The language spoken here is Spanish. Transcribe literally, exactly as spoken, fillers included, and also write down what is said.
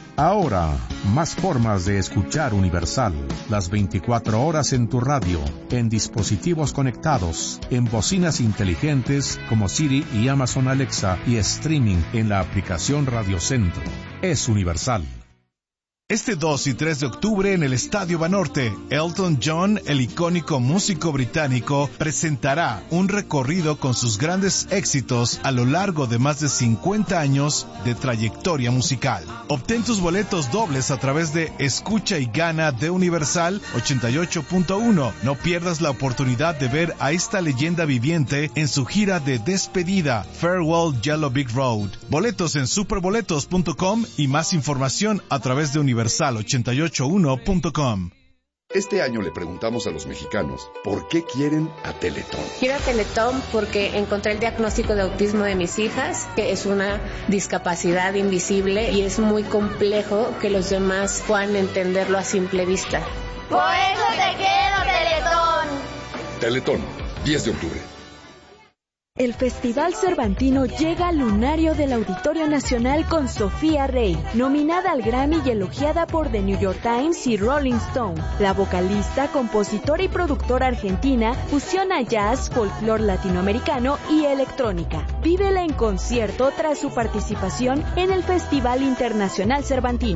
Ahora, más formas de escuchar Universal. Las veinticuatro horas en tu radio, en dispositivos conectados, en bocinas inteligentes como Siri y Amazon Alexa y streaming en la aplicación Radio Centro. Es Universal. Este dos y tres de octubre en el Estadio Banorte, Elton John, el icónico músico británico, presentará un recorrido con sus grandes éxitos a lo largo de más de cincuenta años de trayectoria musical. Obtén tus boletos dobles a través de Escucha y Gana de Universal ochenta y ocho punto uno. No pierdas la oportunidad de ver a esta leyenda viviente en su gira de despedida, Farewell Yellow Brick Road. Boletos en superboletos punto com y más información a través de Universal. universal ochenta y ocho uno punto com. Este año le preguntamos a los mexicanos por qué quieren a Teletón. Quiero a Teletón porque encontré el diagnóstico de autismo de mis hijas, que es una discapacidad invisible y es muy complejo que los demás puedan entenderlo a simple vista. Por eso te quiero, Teletón. Teletón, diez de octubre. El Festival Cervantino llega al lunario del Auditorio Nacional con Sofía Rey, nominada al Grammy y elogiada por The New York Times y Rolling Stone. La vocalista, compositora y productora argentina fusiona jazz, folclore latinoamericano y electrónica. Vívela en concierto tras su participación en el Festival Internacional Cervantino.